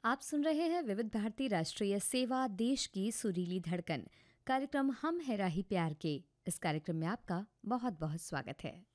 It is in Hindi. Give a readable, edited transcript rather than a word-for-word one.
आप सुन रहे हैं विविध भारती राष्ट्रीय सेवा, देश की सुरीली धड़कन। कार्यक्रम हम है राही प्यार के। इस कार्यक्रम में आपका बहुत बहुत स्वागत है।